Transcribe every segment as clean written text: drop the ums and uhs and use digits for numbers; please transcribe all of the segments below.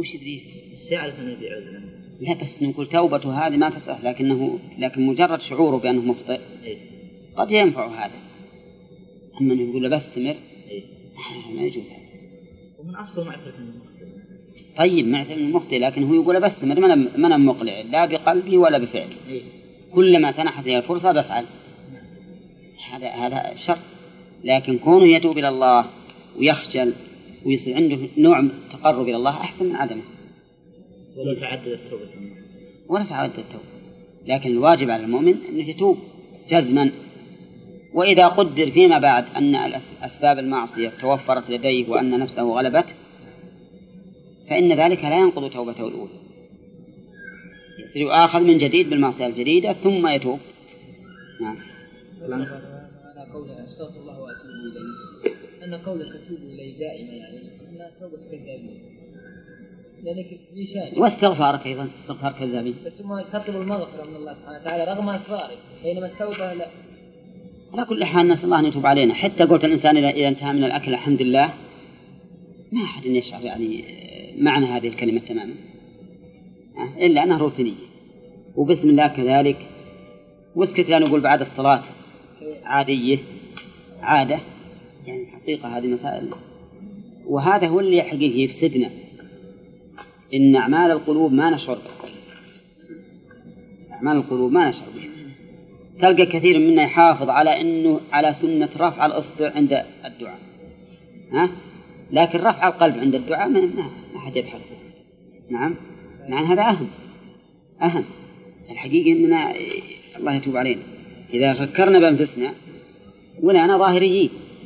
وش يدري؟ بس يعرف أنه يبيع عذرا. لا بس نقول توبته هذه ما تصح، لكن مجرد شعوره بأنه مخطئ قد ينفع هذا. أما أنه يقول له بستمر ما يجوز هذا. ومن أصله معترف أنه مخطئ. طيب معترف أنه مخطئ، لكن هو يقول له بستمر من مقلع لا بقلبي ولا بفعلي. كلما سنحت لي الفرصة بفعل. هذا شرط. لكن كونه يتوب إلى الله ويخجل ويصير عنده نوع تقرب إلى الله أحسن من عدمه. ولا تعدد التوبة. لكن الواجب على المؤمن أنه يتوب جزما. وإذا قدر فيما بعد أن أسباب المعصية توفرت لديه وأن نفسه غلبت فإن ذلك لا ينقض توبته الأولى، يصير يؤاخذ من جديد بالمعصية الجديدة ثم يتوب. نعم. على قوله استغفر الله واتوب اليه، ان قولك اتوب اليه دائما يعني انها توبه كذابين، يعني لشان واستغفارك ايضا استغفار كذابين، بس ثم تطلب المغفره من الله سبحانه وتعالى رغم اصرارك، بينما التوبه لا. على كل حال نسال الله ان يتوب علينا. حتى قلت الانسان اذا انتهى من الاكل الحمد لله، ما احد يشعر يعني معنى هذه الكلمه تماما الا انها روتينيه، وبسم الله كذلك، واسكت لا نقول بعد الصلاه عادية عادة، يعني حقيقة هذه مسائل. وهذا هو اللي حقيقي يفسدنا، إن أعمال القلوب ما نشعر بها. أعمال القلوب ما نشعر بها. تلقى كثير منا يحافظ على سنة رفع الإصبع عند الدعاء، لكن رفع القلب عند الدعاء ما أحد يبحث. نعم هذا أهم. الحقيقة إننا الله يتوب علينا إذا فكرنا بأنفسنا ولا أنا ظاهريين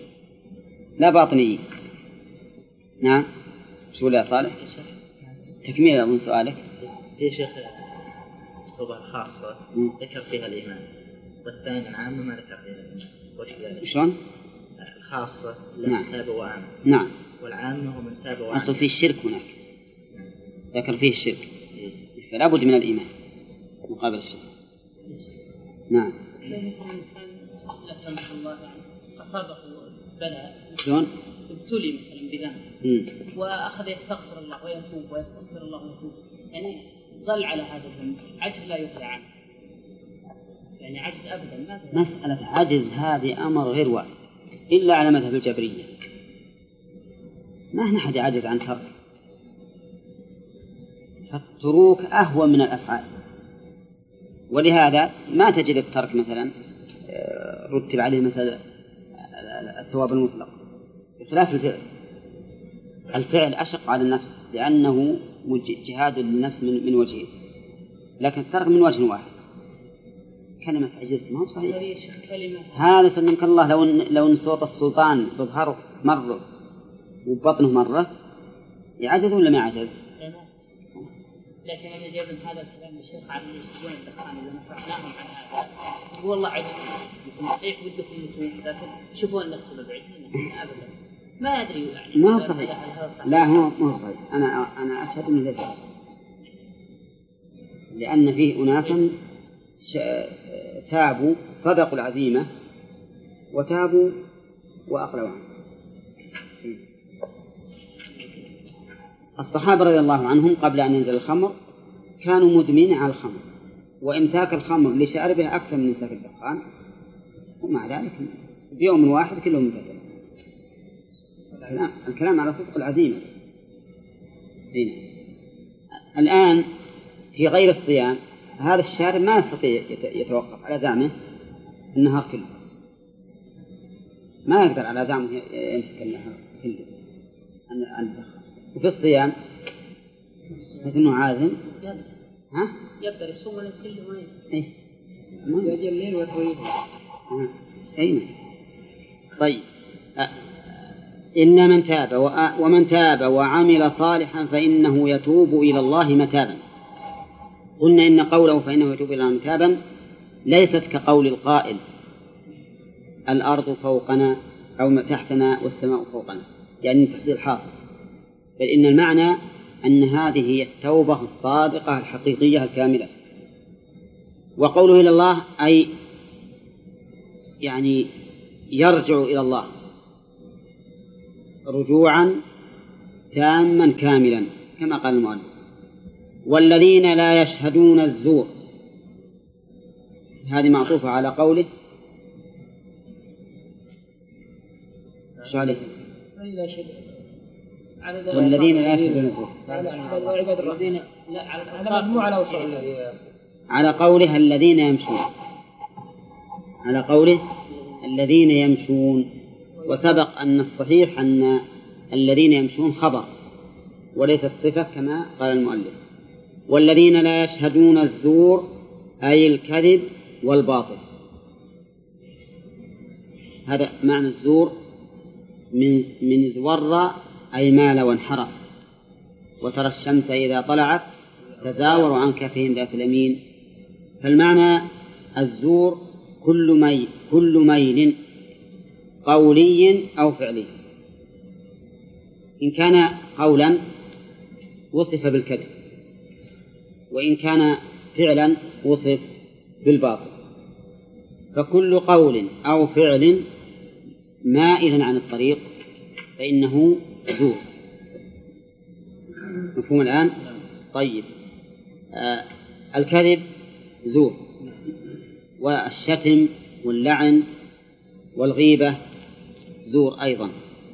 لا باطنيين. نعم. شو يا صالح؟ تكميل من سؤالك. يا شيخ توبة خاصة ذكر فيها الإيمان، والثاني العامة ما ذكر فيها الإيمان، وش ذلك؟ شلون؟ الخاصة نعم. تاب وعامة. نعم. والعامة هو من تاب وعامة. أصله فيه الشرك هناك. ذكر فيه الشرك، فلا بد من الإيمان مقابل الشرك. نعم. لو مثل الإنسان لا سمح الله يعني أصابه بلاء، شلون؟ ابتلي مثلا بذنب وأخذ يستغفر الله ويتوب ويستغفر الله ويتوب، يعني ظل على هذا الذنب، عجز لا يقلع عنه، يعني عجز أبدا ما. مسألة عجز هذه أمر غير وارد إلا على مذهب الجبرية. ما أحد عاجز عن ترك، فالتروك أهون من الأفعال، ولهذا ما تجد الترك مثلا رتب عليه مثل الثواب المطلق، بخلاف الفعل. الفعل أشق على النفس لأنه جهاد للنفس من وجهين، لكن الترك من وجه واحد. كلمة عجز ما هو صحيح. هذا سلمك الله لو ان صوت السلطان بظهره مرة وبطنه مرة يعجز ولا ما يعجز؟ لكن أنا جايب من هذا الكلام الشيخ عن يشتغلون الدخان إذا نصحناهم عن هذا هو الله عجز، يكون صحيح ودكم يتوب، لكن يشوفون نفس السبب عجزين أبدا ما أدري يعني. ما هو صحيح. لا هو ما هو صحيح. أنا أشهد أنه ليس صحيح، لأن فيه أناسا تابوا صدقوا العزيمة وتابوا وأقلعوا عنه. الصحابة رضي الله عنهم قبل أن ينزل الخمر كانوا مدمنين على الخمر، وإمساك الخمر لشاربه أكثر من إمساك الدخان، ومع ذلك بيوم واحد كلهم مكتب. الكلام على صدق العزيمة بس. الآن في غير الصيام هذا الشارب ما يستطيع يتوقف على زعمه النهار كله، ما يقدر على زعمه يمسك النهار كله عن الدخان. وفي الصيام لكنه عازم يقدر يصوم من كل ما يجي الليل ويطويل. طيب إن من تاب ومن تاب وعمل صالحا فإنه يتوب إلى الله متابا. قلنا إن قوله فإنه يتوب إلى الله متابا ليست كقول القائل الأرض فوقنا أو تحتنا والسماء فوقنا، يعني تحصيل حاصل، بل إن المعنى أن هذه هي التوبة الصادقة الحقيقية الكاملة. وقوله إلى الله أي يعني يرجع إلى الله رجوعا تاما كاملا كما قال المؤلف. والذين لا يشهدون الزور، هذه معطوفة على قوله شو عليه؟ والذين لا يشهدون الزور على قوله الذين يمشون، على قوله الذين يمشون. وسبق أن الصحيح أن الذين يمشون خبر وليست صفة كما قال المؤلف. والذين لا يشهدون الزور أي الكذب والباطل. هذا معنى الزور من زور أي مال وانحرف. وترى الشمس إذا طلعت تزاور عن كفهم ذات اليمين. فالمعنى الزور كل ميل قولي أو فعلي. إن كان قولا وصف بالكذب، وإن كان فعلا وصف بالباطل. فكل قول أو فعل مائل عن الطريق فإنه زور. مفهوم الآن؟ طيب. الكذب زور، والشتم واللعن والغيبة زور أيضا،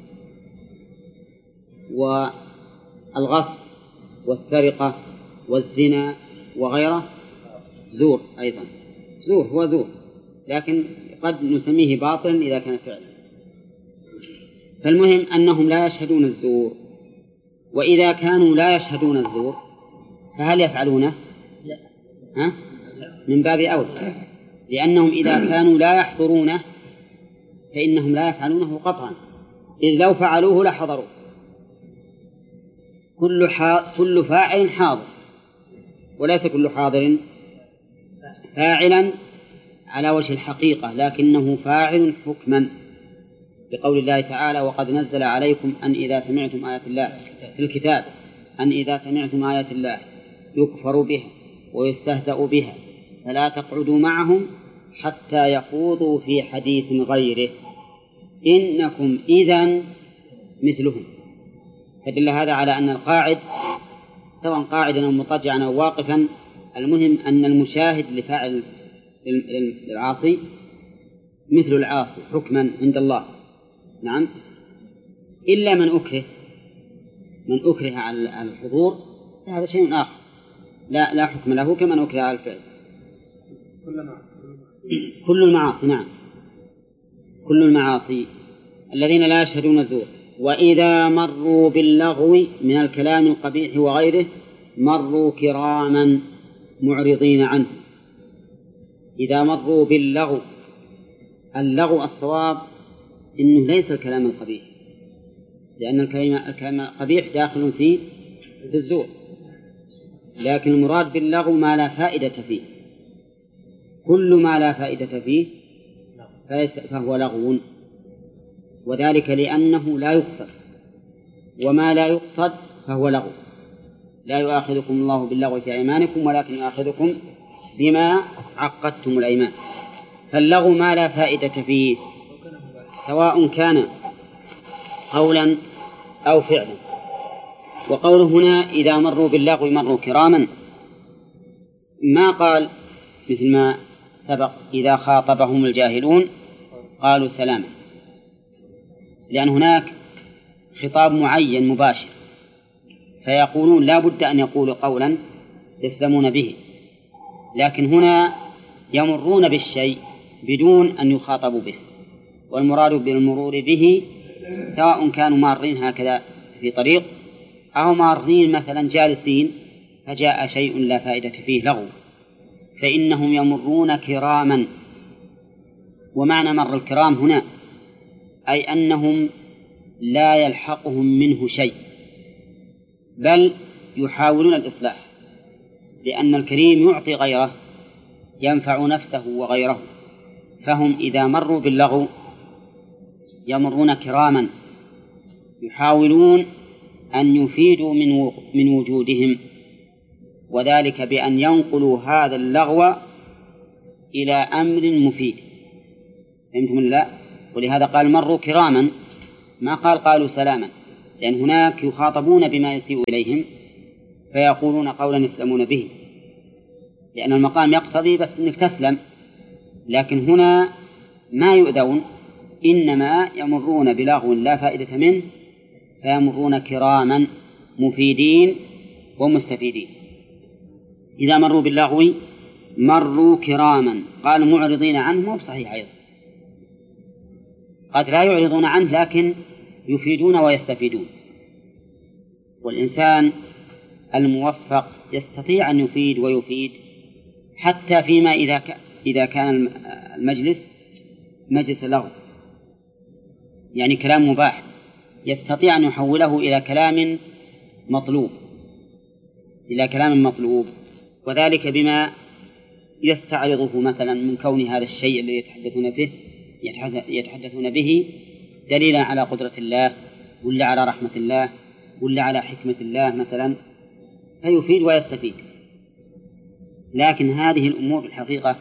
والغصب والسرقة والزنا وغيره زور أيضا. زور هو زور، لكن قد نسميه باطلا إذا كان فعلا. فالمهم أنهم لا يشهدون الزور. وإذا كانوا لا يشهدون الزور فهل يفعلونه؟ ها؟ من باب أولى، لأنهم إذا كانوا لا يحضرونه فإنهم لا يفعلونه قطعا، إذ لو فعلوه لحضروا. كل فاعل حاضر، وليس كل حاضر فاعلا على وجه الحقيقة، لكنه فاعل حكما، بقول الله تعالى: وقد نزل عليكم أن إذا سمعتم آيات الله في الكتاب أن إذا سمعتم آيات الله يكفر بها ويستهزأ بها فلا تقعدوا معهم حتى يخوضوا في حديث غيره إنكم إذن مثلهم. فدل هذا على أن القاعد سواء قاعدا أو مضطجعا أو واقفا، المهم أن المشاهد لفاعل العاصي مثل العاصي حكما عند الله. نعم، إلا من أكره على الحضور فهذا شيء آخر، لا حكم له كمن أكره على الفعل. كل المعاصي. نعم، كل المعاصي. الذين لا يشهدون الزور. وإذا مروا باللغو من الكلام القبيح وغيره مروا كراما معرضين عنه. إذا مروا باللغو، اللغو الصواب إنه ليس الكلام القبيح، لأن الكلام القبيح داخل في الزور، لكن المراد باللغو ما لا فائدة فيه. كل ما لا فائدة فيه فهو لغو، وذلك لأنه لا يقصد، وما لا يقصد فهو لغو. لا يؤاخذكم الله باللغو في أيمانكم ولكن يؤاخذكم بما عقدتم الأيمان. فاللغو ما لا فائدة فيه سواء كان قولا أو فعلا. وقوله هنا إذا مروا باللغو مروا كراما، ما قال مثل ما سبق إذا خاطبهم الجاهلون قالوا سلاما، لأن هناك خطاب معين مباشر، فيقولون لا بد أن يقولوا قولا يسلمون به، لكن هنا يمرون بالشيء بدون أن يخاطبوا به. والمراد بالمرور به سواء كانوا مارين هكذا في طريق أو مارين مثلا جالسين فجاء شيء لا فائدة فيه لغو، فإنهم يمرون كراما. ومعنى مر الكرام هنا أي أنهم لا يلحقهم منه شيء، بل يحاولون الإصلاح، لأن الكريم يعطي غيره ينفع نفسه وغيره. فهم إذا مروا باللغو يمرون كراما يحاولون أن يفيدوا من وجودهم، وذلك بأن ينقلوا هذا اللغو إلى أمر مفيد. فهمتم لا؟ ولهذا قال مروا كراما، ما قالوا سلاما، لأن هناك يخاطبون بما يسيء إليهم فيقولون قولا يسلمون به، لأن المقام يقتضي بس أنك تسلم، لكن هنا ما يؤذون، إنما يمرون بلغو لا فائدة منه، فيمرون كراما مفيدين ومستفيدين. إذا مروا باللغو مروا كراما، قالوا معرضين عنه بصحيح أيضا، قد لا يعرضون عنه لكن يفيدون ويستفيدون. والإنسان الموفق يستطيع أن يفيد ويفيد حتى فيما إذا كان المجلس مجلس لغو، يعني كلام مباح، يستطيع أن يحوله إلى كلام مطلوب، وذلك بما يستعرضه مثلا من كون هذا الشيء الذي يتحدثون به دليلا على قدرة الله ولا على رحمة الله ولا على حكمة الله مثلا، فيفيد ويستفيد. لكن هذه الأمور الحقيقة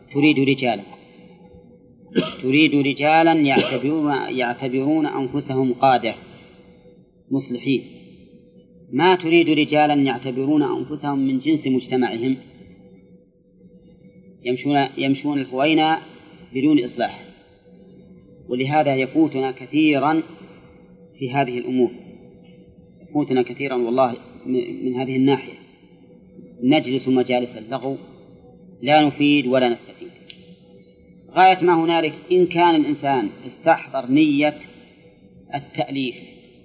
تريد رجالا يعتبرون أنفسهم قادة مصلحين، ما تريد رجالا يعتبرون أنفسهم من جنس مجتمعهم يمشون الهوينة بدون إصلاح. ولهذا يفوتنا كثيرا في هذه الأمور، يفوتنا كثيرا والله من هذه الناحية، نجلس مجالس اللغو لا نفيد ولا نستفيد. غاية ما هنالك إن كان الإنسان استحضر نية التأليف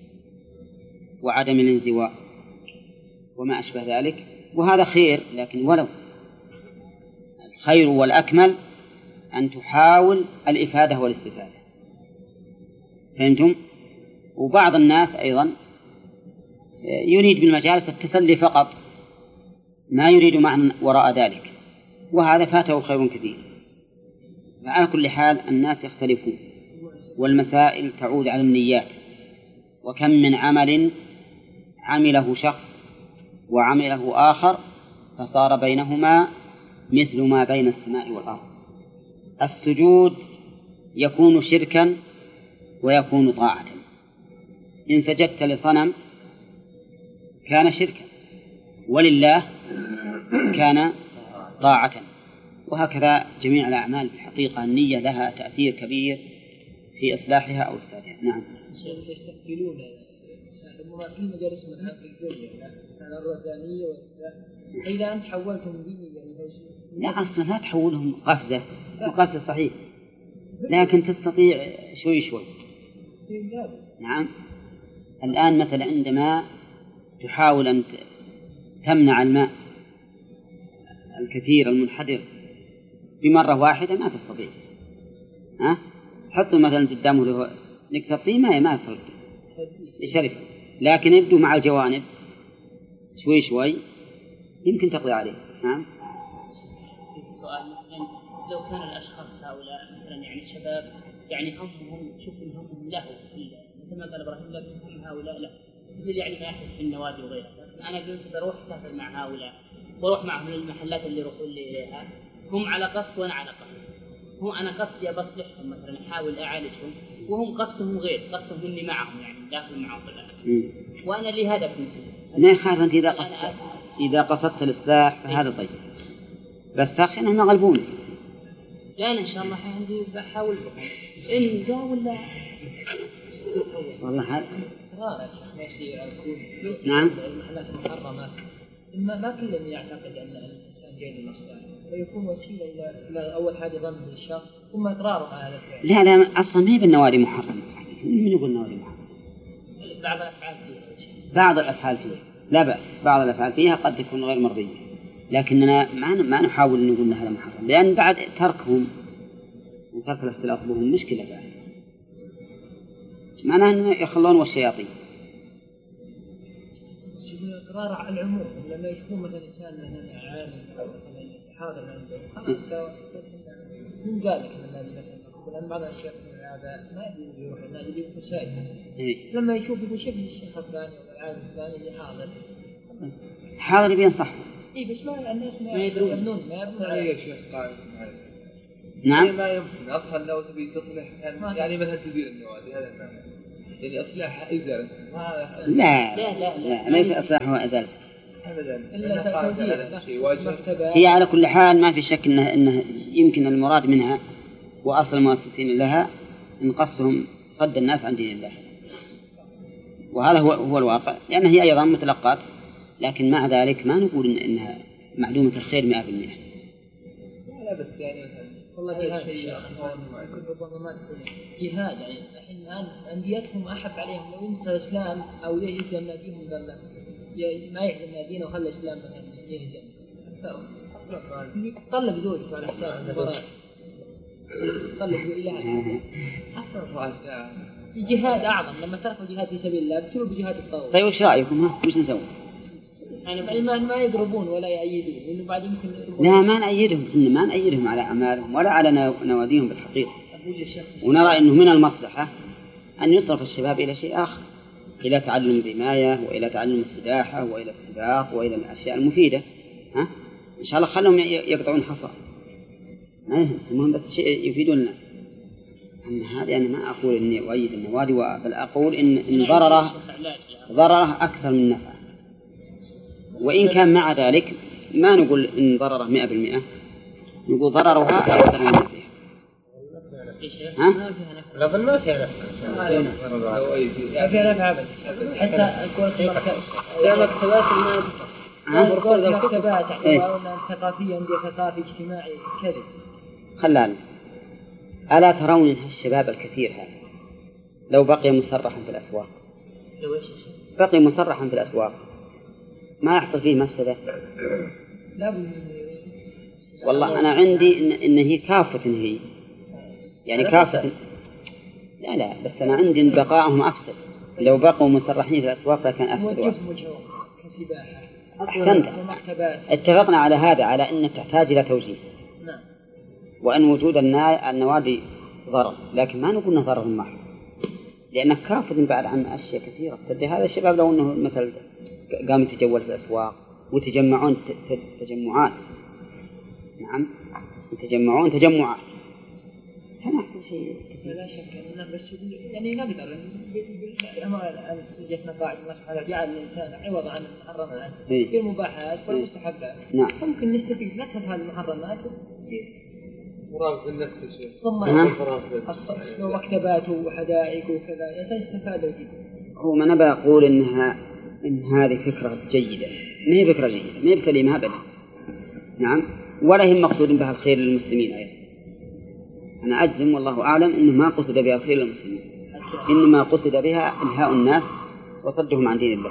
وعدم الانزواء وما أشبه ذلك، وهذا خير، لكن ولو الخير والأكمل أن تحاول الإفادة والاستفادة. فهمتم؟ وبعض الناس أيضا يريد بالمجالس التسلي فقط، ما يريد معنى وراء ذلك، وهذا فاته خير كثير. فعلى كل حال الناس يختلفون، والمسائل تعود على النيات. وكم من عمل عمله شخص وعمله آخر فصار بينهما مثل ما بين السماء والأرض. السجود يكون شركا ويكون طاعة، إن سجدت لصنم كان شركا، ولله كان طاعة. وهكذا جميع الأعمال الحقيقة النية لها تأثير كبير في إصلاحها أو إفسادها. نعم. يستقبلون في مجالس المذهب في الدنيا على الربانية، فإذا أنت حولتم ديني لا أصلا لا تحولهم قفزة، وقفزة صحيح، لكن تستطيع شوي شوي. نعم. الآن مثلا عندما تحاول أن تمنع الماء الكثير المنحدر بمرة واحدة ما تستطيع، حطوا مثلا قدامه نكتة طين ما يفرق يشرف، لكن يبدو مع الجوانب شوي شوي يمكن تقضي عليه. نعم. سؤال مثلا لو كان الأشخاص هؤلاء مثلا يعني شباب يعني همهم همهم له مثل ما قال إبراهيم لا هم هؤلاء له مثل يعني ما يحدث في النوادي وغيرها، لكن أنا قلت بروح أسافر مع هؤلاء وأروح معهم للمحلات اللي يروحون لي إليها، هم على قصد وأنا على قصد، هم أنا قصدي بصلحهم مثلا أحاول أعالجهم، وهم قصدهم غير قصدهم إني معهم يعني داخل معهم بالله، وأنا لي هدف مثل ما يخالف أنت إذا قصدت الإصلاح فهذا طيب، بس أخشى أنهم يغلبوني. لا أنا إن شاء الله عندي بحاول بكم إن جاء ولا والله هذا ماشي. نعم. المحلات المحرمة ما كل من يعتقد أن الإنسان جيد المصلحة، فيكون وسيلة إلى أول حاجة ظن بالشخص ثم إقراره على الفعل. لا أصلا ما هي بالنوادي محرمة. من يقول النوادي محرمة؟ بعض الأفعال فيها لا بأس، بعض الأفعال فيها قد تكون غير مرضية، لكننا ما نحاول أن نقول هذا محرم، لأن بعد تركهم وترك الاختلاط بهم مشكلة بعد، معناه أن يخلون والشياطين. إقرار على العموم لما يكون مثلا إنسان مثلا عالم أو مثلا حاضر عنده خلاص من قال لك أن هذه مثلا بعض الأشياء من هذا ما يروح النادي يجيب مسائل لما يشوف يقول شوف الشيخ الفلاني أو العالم الفلاني اللي حاضر بينصح. بس ما الناس ما يدرون عليه الشيخ قائم. نعم. ما يمكن أصلا لو تبي تصلح يعني مثلا تزيل النوادي هذا المعنى، يعني إصلاحها إزالة. لا ليس إصلاحها إزالة. هي على كل حال ما في شك إنه يمكن المراد منها وأصل المؤسسين لها إن قصدهم صد الناس عن دين الله، وهذا هو الواقع، لأن هي أيضا متلقات، لكن مع ذلك ما نقول إنها معلومة الخير 100%. لا بس يعني والله جهاد ربما ما تكون جهاد، يعني الحين الآن أنديتهم أحب عليهم لو ينسى الإسلام أو يهزم ناديهم ما يهزم نادينا وخلى الإسلام مثلا يهزم طلب زوجته على حساب المباراة، طلب إلى جهاد أعظم لما تركوا جهاد في سبيل الله بتوب بجهاد الطاغوت. طيب وش رأيكم؟ وش نسوي؟ يعني ما يقربون ولا يأيدون، لأنه بعد يمكن لا ما نأيدهم، إن ما نأيدهم على أعمالهم ولا على نواديهم بالحقيقة، ونرى أنه من المصلحة أن يصرف الشباب إلى شيء آخر، إلى تعلم الرماية وإلى تعلم السباحة وإلى السباق وإلى الأشياء المفيدة. إن شاء الله خلهم يقطعون حصى، المهم بس شيء يفيدون الناس. أما هذا أنا ما أقول إني أؤيد النوادي، بل أقول إن ضرره أكثر من نفعه، وإن كان مع ذلك ما نقول إن ضرره 100%، نقول ضررها أكثر من نفعها. لكن ما فيها نفع، ما فيها نفع أبدا، حتى أقول مكتبات المكتبات ثقافية عندي ثقافي اجتماعي كذب. خلال ألا ترون الشباب الكثير هذا لو بقي مسرحا في الأسواق، بقي مسرحا في الأسواق ما يحصل فيه مفسدة؟ والله أنا عندي إن هي كافة، هي يعني كافة. لا بس أنا عندي إن بقائهم أفسد، لو بقوا مسرحين في الأسواق لكان أفسد وأفسد. أحسنت، اتفقنا على هذا، على أن تحتاج إلى توجيه، وأن وجود النوادي ضرر، لكن ما نقول ضرر محض، لأنك كافة بعد عن أشياء كثيرة. هذا الشباب لو أنه مثل قام يتجول في الأسواق وتجمعون تجمعات، نعم يتجمعون تجمعات، كان أحسن شيء. لا شك أنه بس يعني نقدر أمس جتنا قاعدة الله سبحانه جعل الإنسان عوض عن المحرمات في المباحات والمستحبات، ممكن نستفيد نكتب هذه المحرمات مرافق النفس الشيء، ثم مكتبات وحدائق وكذا يستفادوا فيه. هو ما نبى أقول إن هذه فكرة جيدة، ما هي فكرة جيدة، ما هي بسليمة أبدا، نعم، ولا هي مقصود بها الخير للمسلمين أيضا. أنا أجزم والله أعلم إنه ما قصد بها الخير للمسلمين، إنما قصد بها إلهاء الناس وصدهم عن دين الله.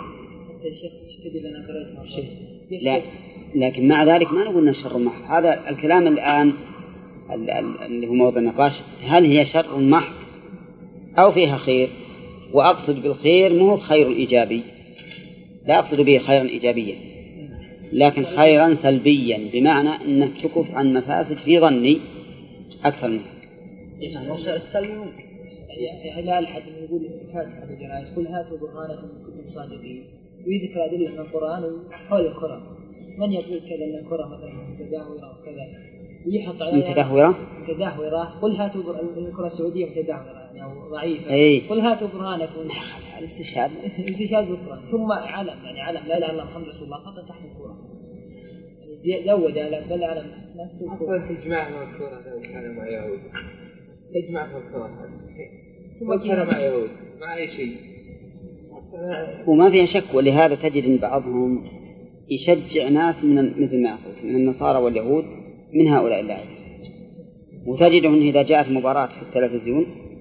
لا، لكن مع ذلك ما نقول الشر محض. هذا الكلام الآن اللي هو موضوع النقاش، هل هي شر محض أو فيها خير؟ وأقصد بالخير مو خير إيجابي، لا أقصد به خيرا إيجابيا، لكن خيرا سلبيا، بمعنى أنك تكف عن مفاسد في ظني أكثر منها. السلم يعني أحد يقول فاتحة الجنائز قل هاتوا برهانكم إن كنتم صادقين، ويذكر أدلة من القرآن وحول القرآن، من يقول كذا أن القرآن مثلا متدهورة وكذا ويحط عليها متدهورة، قل هاتوا القرآن السعودية متدهورة يعني أو ضعيفة، قل هاتوا برهانكم. الاستشهاد بالقرآن، ثم علم يعني علم لا إله إلا الله محمد رسول الله فقط تحت القرآن، يعني زود على بل علم ناس تقول تجمع القرآن كان مع يهود، تجمع القرآن ثم كان مع يهود مع أي شيء، وما فيها شك. ولهذا تجد إن بعضهم يشجع ناس من مثل ما قلت من النصارى واليهود من هؤلاء اللاعبين، وتجدهم إذا جاءت مباراة في التلفزيون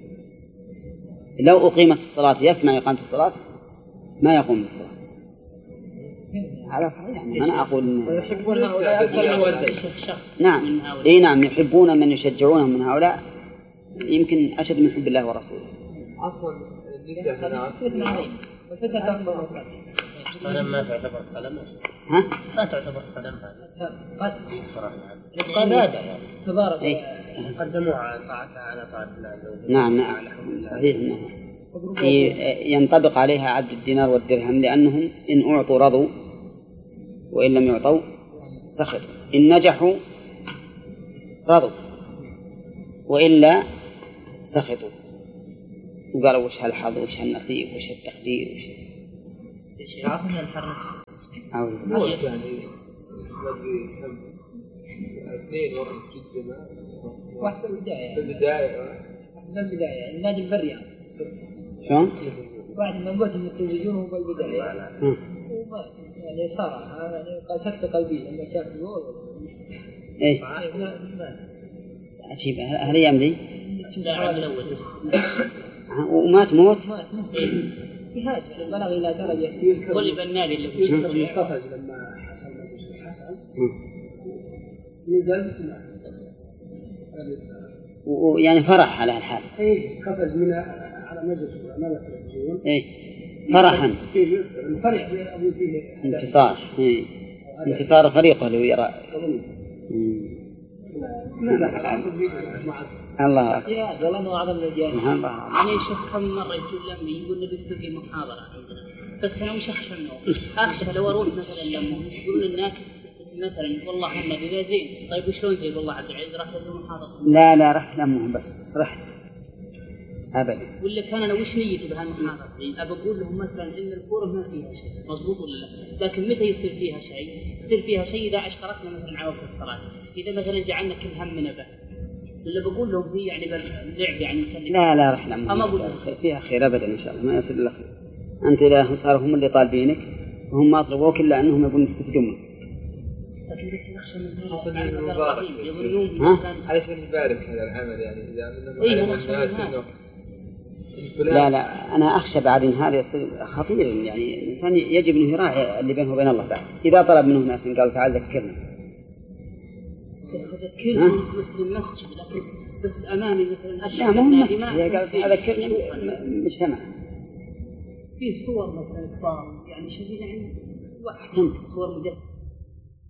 لو أقيمت الصلاة يسمع إقامة الصلاة ما يقوم بالصلاة. هذا صحيح، أنا أقول ويحبون هؤلاء أكثر من نعم، نعم، يحبون من يشجعونهم من هؤلاء يمكن أشد من حب الله ورسوله. أصلا الصنم ما تعتبر صنم؟ ما تعتبر صنم هذا؟ القلادة يعني تبارك قدموها على طاعة الله عز وجل. نعم صحيح إنه ينطبق عليها عبد الدينار والدرهم، لأنهم إن أعطوا رضوا وإن لم يعطوا سخطوا، إن نجحوا رضوا وإلا سخطوا، وقالوا وش هالحظ وش هالنصيب وش التقدير وش أعوذ بالله. موت يعني مدري كم 2 ورم جدا واحد في في البداية من البداية النادي بالرياض شلون؟ بعد ما قلت إن التلفزيون هو بالبداية وما يعني صار يعني قال سكتة قلبية لما شاف النور. إيه عجيب هالأيام دي. ومات موت. في هذا بلغ إلى درجة قلب النادي اللي قفز لما حصل مجلس الحسن نزل ويعني فرح على الحال. إيه قفز من على مجلس أمام التلفزيون. إيه فرحا. الفرح أبو فيه انتصار. إيه انتصار فريقه اللي يرى. الله أكبر. يا والله ما أعظم الرجال. أنا أشوف كم مرة يقول لي يقول نبي تلقي محاضرة عندنا بس أنا مش أخشى منه. أخشى لو أروح مثلا لما يقولون الناس مثلا والله احنا بلا زين طيب وشلون زين والله عبد العزيز راح له محاضرة. لا رحت لأمهم بس رحت أبدا. ولا كان أنا وش نيتي بهالمحاضرة دي؟ أبى أقول لهم مثلا إن الكورة ما فيها شيء مضبوط ولا لا؟ لكن متى يصير فيها شيء؟ يصير فيها شيء إذا اشتركنا مثلا على وقت الصلاة. إذا مثلا جعلنا كل همنا به. ولا بقول لهم في يعني باللعب يعني نسلم. لا رحت لأمهم. أما أقول فيها خير أبدا إن شاء الله ما يصير إلا خير. أنت إذا صاروا هم اللي طالبينك وهم ما طلبوك إلا أنهم يبون يستفيدون منك. لكن بس نخشى من المبارك يظنون على شيء يبارك هذا العمل يعني إذا لا أنا أخشى بعد إن هذا يصير خطير يعني الإنسان يجب أنه يراعي اللي بينه وبين الله بعد. إذا طلب منه ناس قالوا تعال ذكرنا بس ذكرنا مثل المسجد لكن بس أمامي مثلا لا ما هو المسجد هي قالت ذكرني مجتمع فيه صور مثلا كبار يعني شديد يعني أحسنت صور مجسمة